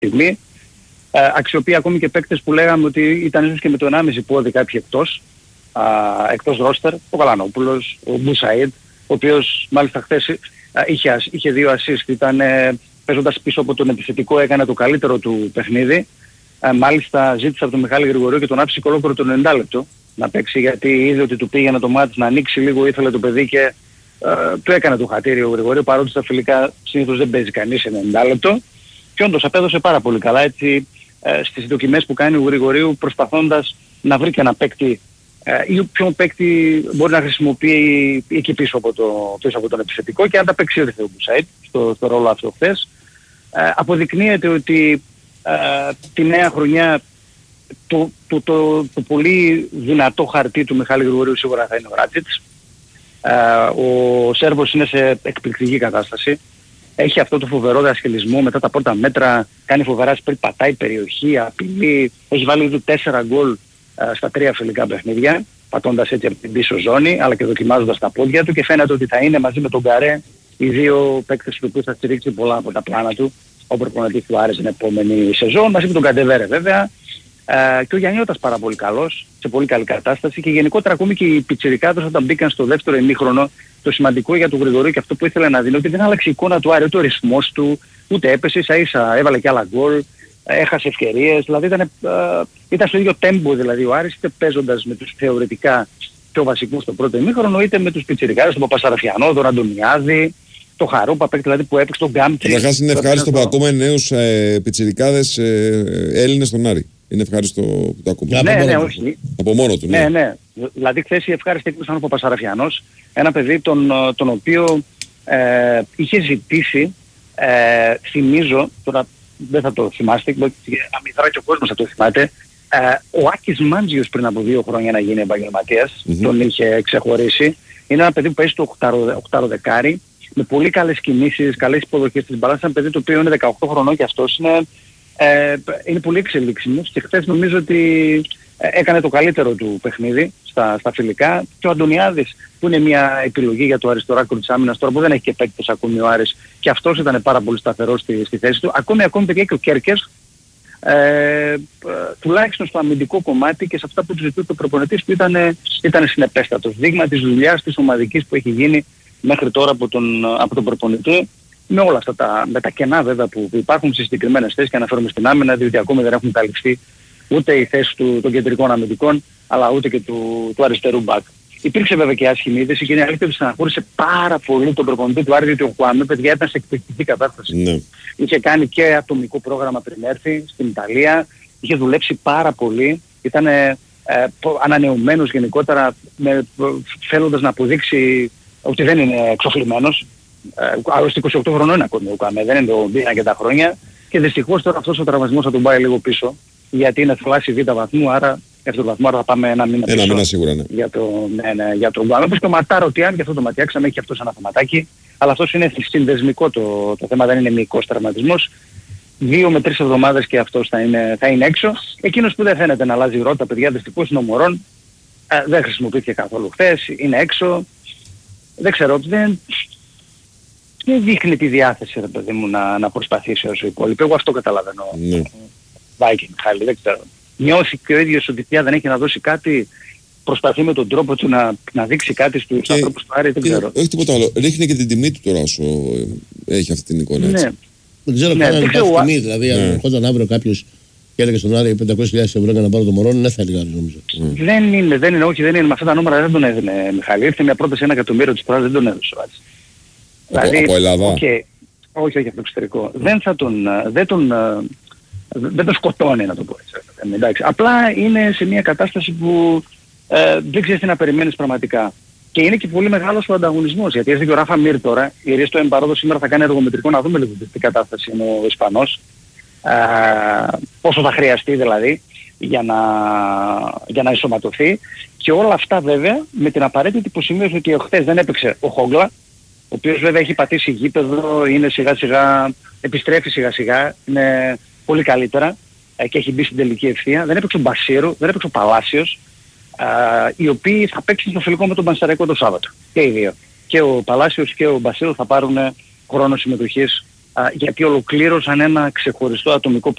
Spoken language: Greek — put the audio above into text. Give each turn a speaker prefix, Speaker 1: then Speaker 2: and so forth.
Speaker 1: στιγμή. Αξιοποιεί ακόμη και παίκτες που λέγαμε ότι ήταν ίσως και με το 1,5 πόδι κάποιοι εκτός ρόστερ, ο Καλανόπουλος, ο Μπουσαΐντ, ο οποίος μάλιστα χθες είχε 2 assist, ήταν παίζοντας πίσω από τον επιθετικό, έκανε το καλύτερο του παιχνίδι. Μάλιστα ζήτησε από τον Μιχάλη Γρηγορίου και τον άφησε ολόκληρο το 90 λεπτό να παίξει, γιατί είδε ότι του πήγαινε το μάτς να ανοίξει λίγο, ήθελε το παιδί και του έκανε το χατήρι ο Γρηγορίου, παρότι στα φιλικά συνήθως δεν παίζει κανείς σε 90 λεπτό. Και όντως απέδωσε πάρα πολύ καλά έτσι στις δοκιμές που κάνει ο Γρηγορίου, προσπαθώντας να βρει και ένα παίκτη ή ποιον παίκτη μπορεί να χρησιμοποιεί εκεί πίσω από τον επιθετικό, και αν τα παίξει ο Μπουσάιτ στο ρόλο αυτό χθες. Αποδεικνύεται ότι τη νέα χρονιά το πολύ δυνατό χαρτί του Μιχάλη Γρηγορίου σίγουρα θα είναι ο Ράτζιτς. Ο Σέρβος είναι σε εκπληκτική κατάσταση. Έχει αυτό το φοβερό διασχελισμό μετά τα πρώτα μέτρα, κάνει φοβερά σπριτ, πατάει περιοχή, απειλεί, έχει βάλει ήδη 4 γκολ στα 3 φιλικά παιχνίδια, πατώντας έτσι από την πίσω ζώνη, αλλά και δοκιμάζοντας τα πόδια του, και φαίνεται ότι θα είναι μαζί με τον Καρέ οι 2 παίκτες του οποίους θα στηρίξει πολλά από τα πλάνα του, ο προπονητής του Άρης την επόμενη σεζόν, μαζί με τον Καντεβέρε βέβαια. Και ο Γιαννιώτας πάρα πολύ καλός, σε πολύ καλή κατάσταση, και γενικότερα ακόμη και οι πιτσιρικάδες όταν μπήκαν στο δεύτερο ημίχρονο, το σημαντικό για τον Γρηγορίου και αυτό που ήθελε να δίνει, ότι δεν άλλαξε η εικόνα του Άρη, ούτε ο ρυθμός του, ούτε έπεσε, ίσα έβαλε και άλλα γκολ, έχασε ευκαιρίες, δηλαδή ήταν στο ίδιο τέμπο δηλαδή ο Άρης, είτε παίζοντας με τους θεωρητικά πιο βασικούς στο πρώτο ημίχρονο, είτε με τους πιτσιρικάδες, τον Παπασαραφιανό, τον Αντωνιάδη, το Χαρούπα, δηλαδή που έπαιξε τον Γκάμπτη.
Speaker 2: Καταρχάς είναι ευχάριστο που ακούμε νέους πιτσιρικάδες Έλληνες στον Άρη. Είναι ευχάριστο που το ακούμε.
Speaker 1: Ναι, όχι.
Speaker 2: Από μόνο του, ναι.
Speaker 1: Ναι. Δηλαδή χθες η ευχάριστη έκπληξη ήταν ο Παπασαραφιανός, ένα παιδί τον οποίο είχε ζητήσει, θυμίζω, τώρα δεν θα το θυμάστε, αμυδρά και ο κόσμος θα το θυμάται, ο Άκης Μάντζιος πριν από 2 χρόνια να γίνει επαγγελματίας, τον είχε ξεχωρίσει. Είναι ένα παιδί που παίζει στο 8 δεκάρι, με πολύ καλές κινήσεις, καλές υποδοχές της μπάλας, ένα παιδί το οποίο είναι 18 χρονών και αυτός είναι πολύ εξελίξιμος, και χθες νομίζω ότι έκανε το καλύτερο του παιχνίδι στα φιλικά. Και ο Αντωνιάδης, που είναι μια επιλογή για το αριστεράκο της άμυνας τώρα, που δεν έχει και παίκτες ακόμη ο Άρης, και αυτός ήταν πάρα πολύ σταθερός στη θέση του. Ακόμη παιδιά και ο Κέρκες, τουλάχιστον στο αμυντικό κομμάτι και σε αυτά που του ζητούσε ο προπονητής, που ήταν συνεπέστατος. Δείγμα της δουλειάς της ομαδικής που έχει γίνει μέχρι τώρα από τον προπονητή, με όλα αυτά με τα κενά βέβαια που υπάρχουν στις συγκεκριμένες θέσεις, και αναφέρομαι στην άμυνα, διότι ακόμη δεν έχουν καλυφθεί ούτε οι θέσεις των κεντρικών αμυντικών, αλλά ούτε και του αριστερού μπακ. Υπήρξε βέβαια και άσχημη είδηση, και είναι αλήθεια ότι στεναχώρησε πάρα πολύ τον προπονητή του Άρη, διότι ο Χουαμέ, παιδιά, ήταν σε εκπληκτική κατάσταση. Ναι. Είχε κάνει και ατομικό πρόγραμμα πριν έρθει στην Ιταλία, είχε δουλέψει πάρα πολύ, ήταν ανανεωμένος γενικότερα, θέλοντας να αποδείξει ότι δεν είναι εξοφλημένος. Άλλωστε 28 χρονών είναι ακόμη ο Χουαμέ, δεν είναι το μπήκαν και τα χρόνια, και δυστυχώς τώρα αυτός ο τραυματισμός θα τον πάει λίγο πίσω, γιατί είναι θλάση β' βαθμού, άρα θα πάμε ένα μήνα πίσω.
Speaker 2: Ένα μήνα σίγουρα, ναι.
Speaker 1: Για τον Γκουάμ. Όπως και ο Ματάρο Τιάν, και αυτό το ματιάξαμε, έχει αυτός ένα θεματάκι, αλλά αυτός είναι συνδεσμικό το θέμα, δεν είναι μυϊκός τραυματισμός. 2 με 3 εβδομάδες και αυτός θα είναι έξω. Εκείνος που δεν φαίνεται να αλλάζει ρότα, παιδιά, δυστυχώς είναι ο Μωρόν. Δεν χρησιμοποιήθηκε καθόλου χθες, είναι έξω. Δεν ξέρω, δεν δείχνει τη διάθεση, ρε παιδί μου, να προσπαθήσει όσο υπόλοιπο. Εγώ αυτό καταλαβαίνω.
Speaker 2: Ναι.
Speaker 1: Βάικη, Μιχάλη, δεν ξέρω. Νιώθει και ο ίδιος ότι πια δεν έχει να δώσει κάτι, προσπαθεί με τον τρόπο του να δείξει κάτι στους ανθρώπους του Άρη, δεν ξέρω.
Speaker 2: Όχι τίποτα άλλο. Ρίχνει και την τιμή του τώρα όσο έχει αυτή την εικόνα.
Speaker 1: Ναι.
Speaker 3: Δεν ξέρω καν αν υπάρχει τιμή. Δηλαδή, αν ερχόταν αύριο κάποιος και έλεγε στον Άρη 500.000 ευρώ για να πάρω το Μωρόν, δεν θα έλεγα, νομίζω.
Speaker 1: Δεν είναι. Με αυτά τα νούμερα δεν τον έδινε, Μιχάλη. Ήρθε μια πρόταση 1 εκατομμύριο της τώρα, δεν τον έδωσε.
Speaker 2: Δηλαδή, από Ελλάδα.
Speaker 1: Όχι από το εξωτερικό. Δεν τον σκοτώνει, να το πω έτσι. Εντάξει. Απλά είναι σε μια κατάσταση που δεν ξέρεις τι να περιμένεις πραγματικά. Και είναι και πολύ μεγάλος ο ανταγωνισμός. Γιατί έρθει και ο Ράφα Μίρ τώρα, η Ρίστο Εμπαρόδο σήμερα θα κάνει εργομετρικό, να δούμε λίγο τι κατάσταση είναι ο Ισπανός. Πόσο θα χρειαστεί δηλαδή για να ενσωματωθεί. Και όλα αυτά βέβαια με την απαραίτητη υποσημείωση ότι χθες δεν έπαιξε ο Χόγκλα, ο οποίος βέβαια έχει πατήσει γήπεδο, είναι επιστρέφει σιγά σιγά, είναι πολύ καλύτερα και έχει μπει στην τελική ευθεία. Δεν έπαιξε ο Μπασίρου, δεν έπαιξε ο Παλάσιος, οι οποίοι θα παίξουν στο φιλικό με τον Πανσεραϊκό το Σάββατο. Και οι δύο. Και ο Παλάσιος και ο Μπασίρου θα πάρουν χρόνο συμμετοχής γιατί ολοκλήρωσαν ένα ξεχωριστό ατομικό